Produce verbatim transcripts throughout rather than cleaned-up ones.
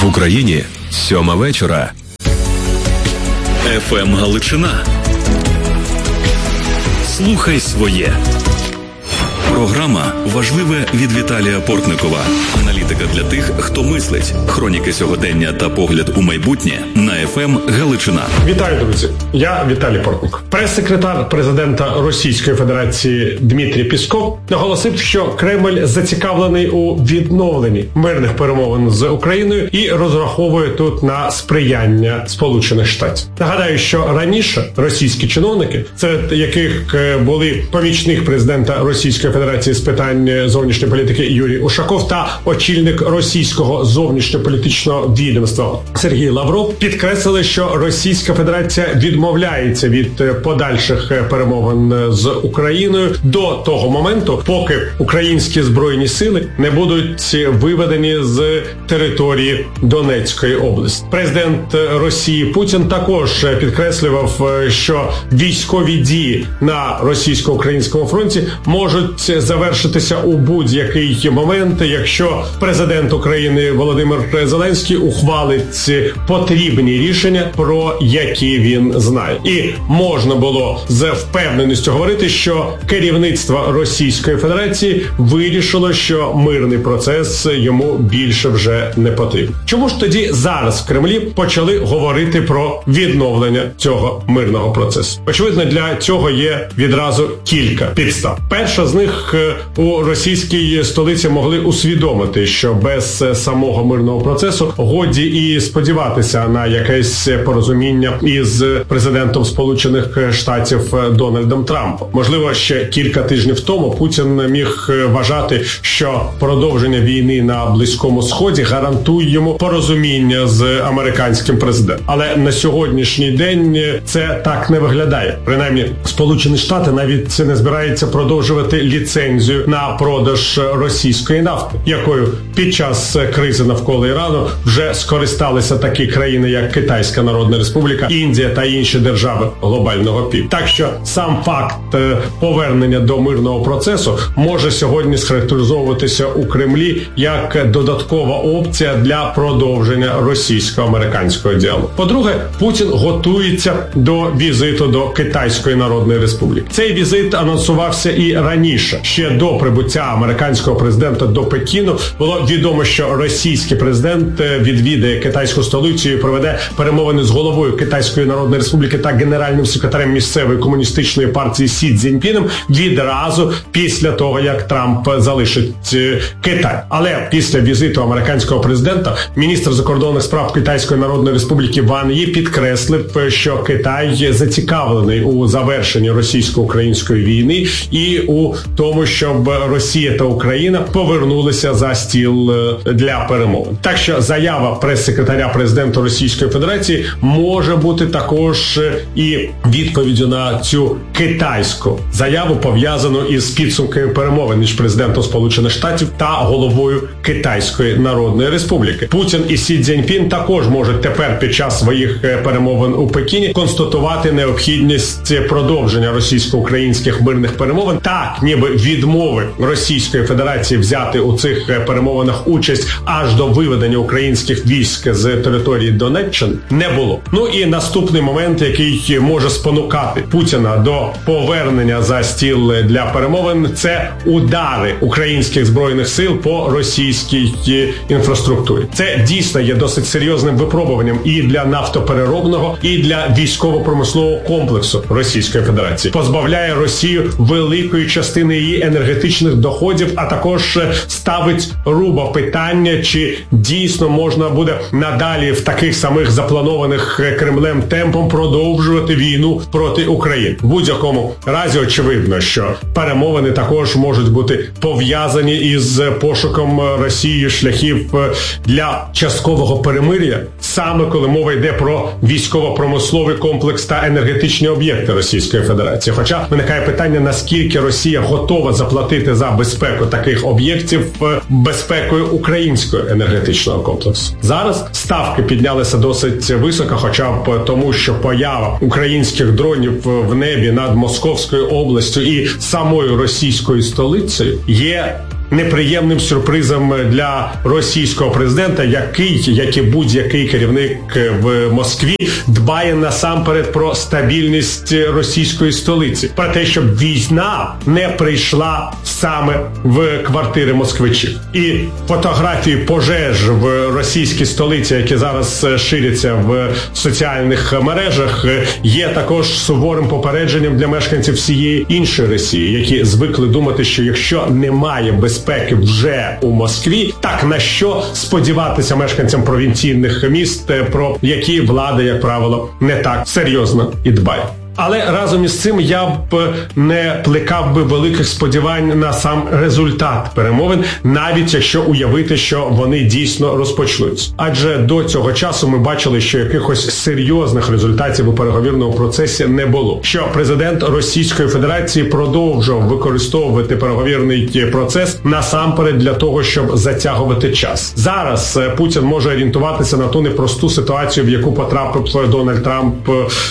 В Україні сьома вечора. еф ем Галичина. Слухай своє. Програма «Важливе» від Віталія Портникова. Аналітика для тих, хто мислить. Хроніки сьогодення та погляд у майбутнє на еф ем Галичина. Вітаю, друзі. Я Віталій Портников. Прес-секретар президента Російської Федерації Дмитрій Пісков наголосив, що Кремль зацікавлений у відновленні мирних перемовин з Україною і розраховує тут на сприяння Сполучених Штатів. Нагадаю, що раніше російські чиновники, серед яких були помічник президента Російської Федерації з питань зовнішньої політики Юрій Ушаков та очільник російського зовнішньополітичного відомства Сергій Лавров, підкреслили, що Російська Федерація відмовляється від подальших перемовин з Україною до того моменту, поки українські збройні сили не будуть виведені з території Донецької області. Президент Росії Путін також підкреслював, що військові дії на російсько-українському фронті можуть завершитися у будь-який момент, якщо президент України Володимир Зеленський ухвалить потрібні рішення, про які він знає. І можна було з впевненістю говорити, що керівництво Російської Федерації вирішило, що мирний процес йому більше вже не потрібен. Чому ж тоді зараз в Кремлі почали говорити про відновлення цього мирного процесу? Очевидно, для цього є відразу кілька підстав. Перша з них – у російській столиці могли усвідомити, що без самого мирного процесу годі і сподіватися на якесь порозуміння із президентом Сполучених Штатів Дональдом Трампом. Можливо, ще кілька тижнів тому Путін міг вважати, що продовження війни на Близькому Сході гарантує йому порозуміння з американським президентом. Але на сьогоднішній день це так не виглядає. Принаймні, Сполучені Штати навіть не збираються продовжувати ліцензію на продаж російської нафти, якою під час кризи навколо Ірану вже скористалися такі країни, як Китайська Народна Республіка, Індія та інші держави глобального півдня. Так що сам факт повернення до мирного процесу може сьогодні схарактеризовуватися у Кремлі як додаткова опція для продовження російсько-американського діалогу. По-друге, Путін готується до візиту до Китайської Народної Республіки. Цей візит анонсувався і раніше. Ще до прибуття американського президента до Пекіну було відомо, що російський президент відвідає китайську столицю і проведе перемовини з головою Китайської Народної Республіки та генеральним секретарем місцевої комуністичної партії Сі Цзіньпіном відразу після того, як Трамп залишить Китай. Але після візиту американського президента міністр закордонних справ Китайської Народної Республіки Ван Ї підкреслив, що Китай зацікавлений у завершенні російсько-української війни і у тому, щоб Росія та Україна повернулися за стіл для перемовин. Так що заява прес-секретаря президента Російської Федерації може бути також і відповіддю на цю китайську заяву, пов'язану із підсумками перемовин між президентом Сполучених Штатів та головою Китайської Народної Республіки. Путін і Сі Цзіньпін також можуть тепер під час своїх перемовин у Пекіні констатувати необхідність продовження російсько-українських мирних перемовин, так ніби відмови Російської Федерації взяти у цих перемовинах участь аж до виведення українських військ з території Донеччини не було. Ну і наступний момент, який може спонукати Путіна до повернення за стіл для перемовин, це удари українських збройних сил по російській інфраструктурі. Це дійсно є досить серйозним випробуванням і для нафтопереробного, і для військово-промислового комплексу Російської Федерації. Позбавляє Росію великої частини її енергетичних доходів, а також ставить руба питання, чи дійсно можна буде надалі в таких самих запланованих Кремлем темпом продовжувати війну проти України. В будь-якому разі очевидно, що перемовини також можуть бути пов'язані із пошуком Росії шляхів для часткового перемир'я, саме коли мова йде про військово-промисловий комплекс та енергетичні об'єкти Російської Федерації. Хоча виникає питання, наскільки Росія готова заплатити за безпеку таких об'єктів безпекою українського енергетичного комплексу. Зараз ставки піднялися досить високо, хоча б тому, що поява українських дронів в небі над Московською областю і самою російською столицею є неприємним сюрпризом для російського президента, який, як і будь-який керівник в Москві, дбає насамперед про стабільність російської столиці, про те, щоб війна не прийшла саме в квартири москвичів. І фотографії пожеж в російській столиці, які зараз ширяться в соціальних мережах, є також суворим попередженням для мешканців всієї іншої Росії, які звикли думати, що якщо немає безпеки вже у Москві, так на що сподіватися мешканцям провінційних міст, про які влада, як правило, не так серйозно і дбає. Але разом із цим я б не плекав би великих сподівань на сам результат перемовин, навіть якщо уявити, що вони дійсно розпочнуться. Адже до цього часу ми бачили, що якихось серйозних результатів у переговірному процесі не було. Що президент Російської Федерації продовжував використовувати переговірний процес насамперед для того, щоб затягувати час. Зараз Путін може орієнтуватися на ту непросту ситуацію, в яку потрапив Дональд Трамп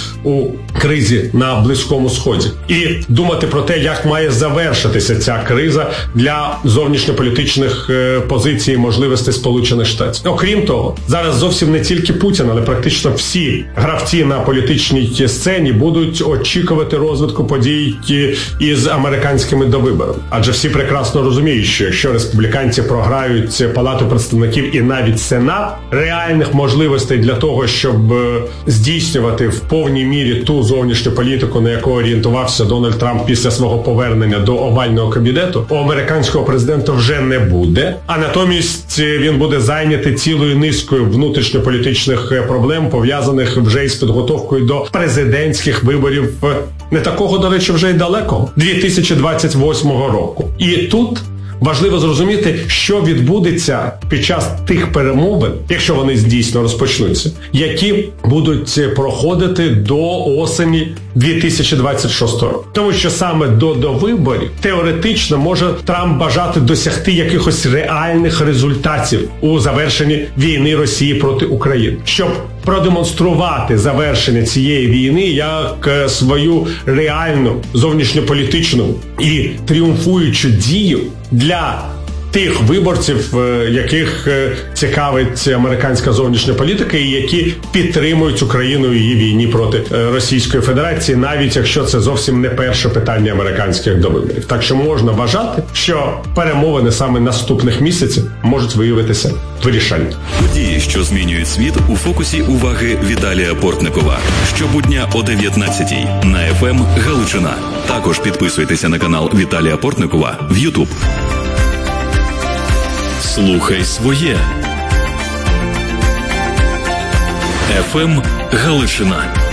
у кризі на Близькому Сході. І думати про те, як має завершитися ця криза для зовнішньополітичних позицій і можливостей Сполучених Штатів. Окрім того, зараз зовсім не тільки Путін, але практично всі гравці на політичній сцені будуть очікувати розвитку подій із американськими довиборами. Адже всі прекрасно розуміють, що якщо республіканці програють Палату представників і навіть Сенат, реальних можливостей для того, щоб здійснювати в повній мірі ту зовнішню політику, на яку орієнтувався Дональд Трамп після свого повернення до овального кабінету, у американського президента вже не буде, а натомість він буде зайнятий цілою низкою внутрішньополітичних проблем, пов'язаних вже із підготовкою до президентських виборів, не такого, до речі, вже й далекого, дві тисячі двадцять восьмого року. І тут важливо зрозуміти, що відбудеться під час тих перемовин, якщо вони дійсно розпочнуться, які будуть проходити до осені дві тисячі двадцять шостого року. Тому що саме до, до виборів теоретично може Трамп бажати досягти якихось реальних результатів у завершенні війни Росії проти України. Щоб продемонструвати завершення цієї війни як свою реальну зовнішньополітичну і тріумфуючу дію для тих виборців, яких цікавить американська зовнішня політика і які підтримують Україну у її війні проти Російської Федерації, навіть якщо це зовсім не перше питання американських довиборів. Так що можна вважати, що перемовини саме наступних місяців можуть виявитися вирішальними. Події, що змінюють світ, у фокусі уваги Віталія Портникова. Щобудня о дев'ятнадцятій на еф ем Галичина. Також підписуйтеся на канал Віталія Портникова в Ютуб. Слухай своє. еф ем Галичина.